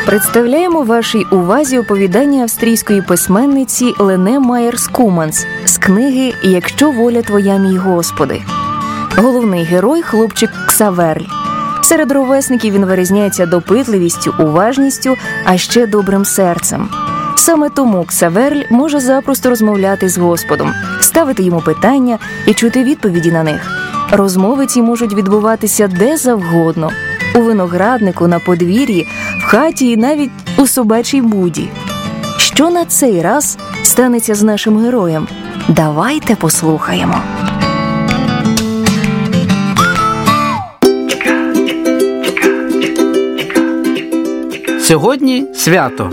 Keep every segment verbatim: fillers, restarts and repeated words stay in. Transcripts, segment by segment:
Представляємо вашій увазі оповідання австрійської письменниці Лене Майєрс-Куманс з книги «Якщо воля твоя, мій Господи». Головний герой – хлопчик Ксаверль. Серед ровесників він вирізняється допитливістю, уважністю, а ще добрим серцем. Саме тому Ксаверль може запросто розмовляти з Господом, ставити йому питання і чути відповіді на них. Розмови ці можуть відбуватися де завгодно – у винограднику, на подвір'ї, в хаті і навіть у собачій буді. Що на цей раз станеться з нашим героєм? Давайте послухаємо. Сьогодні свято.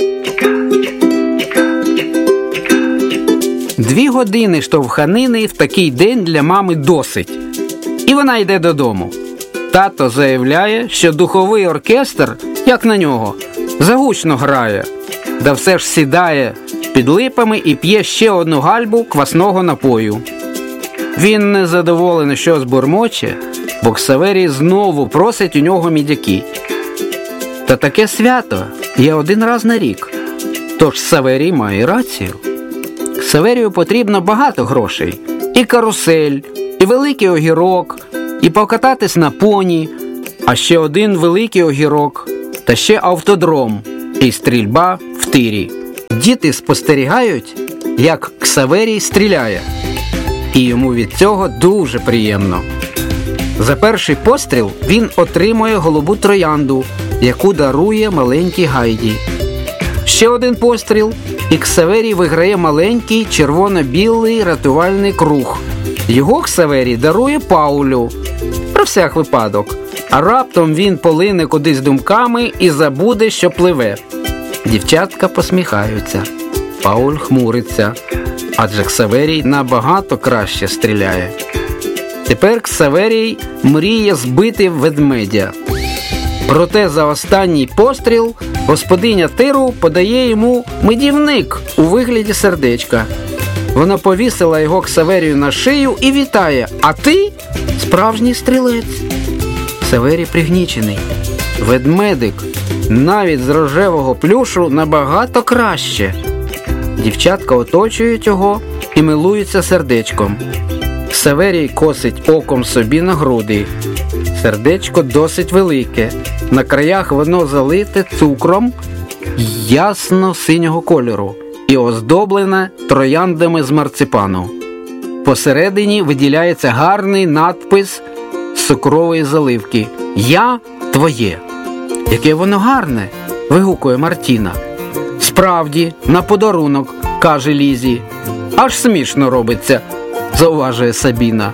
Дві години штовханини в такий день для мами досить. І вона йде додому. Тато заявляє, що духовий оркестр, як на нього, загучно грає. Да все ж сідає під липами і п'є ще одну гальбу квасного напою. Він незадоволений, що збурмоче, бо Ксаверій знову просить у нього мідяки. Та таке свято є один раз на рік. Тож Ксаверій має рацію. Ксаверію потрібно багато грошей. І карусель, і великий огірок, і покататись на поні, а ще один великий огірок, та ще автодром, і стрільба в тирі. Діти спостерігають, як Ксаверій стріляє. І йому від цього дуже приємно. За перший постріл він отримує голубу троянду, яку дарує маленькій Гайді. Ще один постріл, і Ксаверій виграє маленький червоно-білий рятувальний круг. Його Ксаверій дарує Паулю. Про всяк випадок. А раптом він полине кудись думками і забуде, що пливе. Дівчатка посміхаються. Пауль хмуриться. Адже Ксаверій набагато краще стріляє. Тепер Ксаверій мріє збити ведмедя. Проте за останній постріл господиня тиру подає йому медівник у вигляді сердечка. Вона повісила його Ксаверію на шию і вітає. А ти справжній стрілець. Ксаверій пригнічений. Ведмедик навіть з рожевого плюшу набагато краще. Дівчатка оточують його і милуються сердечком. Ксаверій косить оком собі на груди. Сердечко досить велике. На краях воно залите цукром ясно-синього кольору і оздоблене трояндами з марципану. Посередині виділяється гарний надпис з цукрової заливки «Я твоє». «Яке воно гарне!» – вигукує Мартіна. «Справді, на подарунок», – каже Лізі. «Аж смішно робиться», – зауважує Сабіна.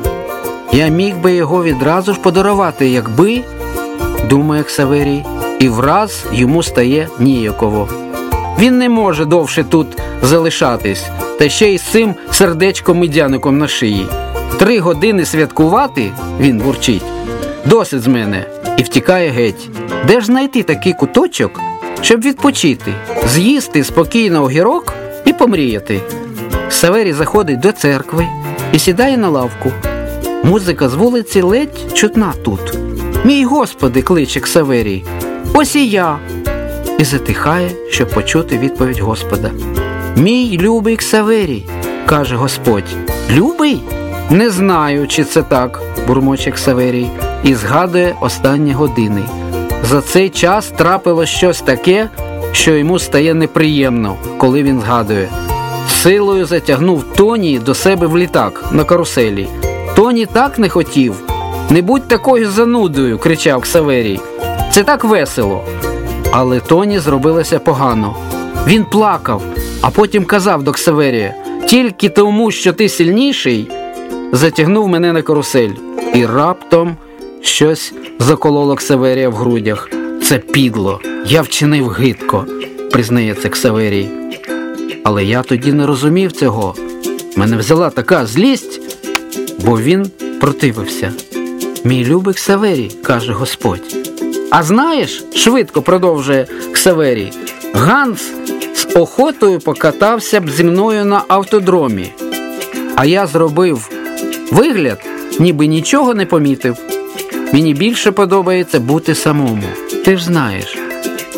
«Я міг би його відразу ж подарувати, якби», – думає Ксаверій, і враз йому стає ніяково. Він не може довше тут залишатись, та ще й з цим сердечком-медяником на шиї. Три години святкувати, він бурчить, досить з мене, і втікає геть. Де ж знайти такий куточок, щоб відпочити, з'їсти спокійно огірок і помріяти? Ксаверій заходить до церкви і сідає на лавку. Музика з вулиці ледь чутна тут. «Мій Господи!» – кличе Ксаверій. «Ось і я!» І затихає, щоб почути відповідь Господа. «Мій любий Ксаверій!» – каже Господь. «Любий? Не знаю, чи це так», – бурмоче Ксаверій і згадує останні години. За цей час трапилось щось таке, що йому стає неприємно, коли він згадує. Силою затягнув Тоні до себе в літак на каруселі. Тоні так не хотів. «Не будь такою занудою!» – кричав Ксаверій. «Це так весело!» Але Тоні зробилося погано. Він плакав, а потім казав до Ксаверія: «Тільки тому, що ти сильніший, затягнув мене на карусель». І раптом щось закололо Ксаверія в грудях. «Це підло, я вчинив гидко», – признається Ксаверій. Але я тоді не розумів цього. Мене взяла така злість, бо він противився. «Мій любий Ксаверій», – каже Господь. «А знаєш, – швидко продовжує Ксаверій, – Ганс з охотою покатався б зі мною на автодромі. А я зробив вигляд, ніби нічого не помітив. Мені більше подобається бути самому. Ти ж знаєш».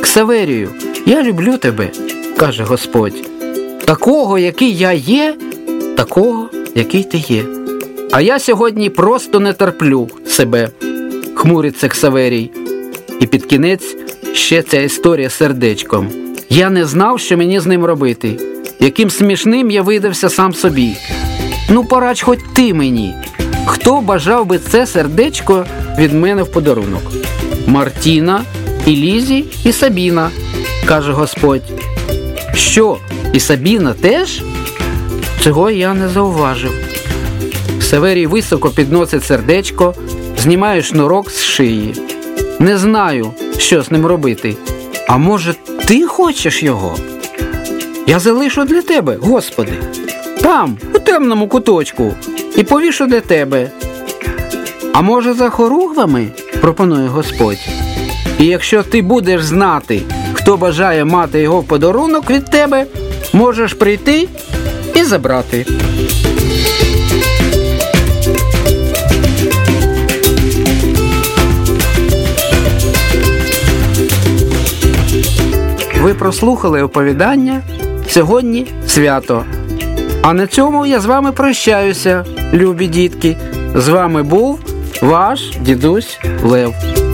Ксаверію, я люблю тебе, каже Господь. Такого, який я є, такого, який ти є. А я сьогодні просто не терплю себе, хмуриться Ксаверій. І під кінець ще ця історія з сердечком. Я не знав, що мені з ним робити. Яким смішним я видався сам собі. Ну, порадь хоч ти мені. Хто бажав би це сердечко від мене в подарунок? Мартіна, і Лізі, і Сабіна, каже Господь. Що, і Сабіна теж? Цього я не зауважив. Ксаверій високо підносить сердечко, знімає шнурок з шиї. Не знаю, що з ним робити. А може, ти хочеш його? Я залишу для тебе, Господи. Там, у темному куточку. І повішу для тебе. А може, за хоругвами? Пропонує Господь. І якщо ти будеш знати, хто бажає мати його в подарунок від тебе, можеш прийти і забрати. Ви прослухали оповідання «Сьогодні свято». А на цьому я з вами прощаюся, любі дітки. З вами був ваш дідусь Лев.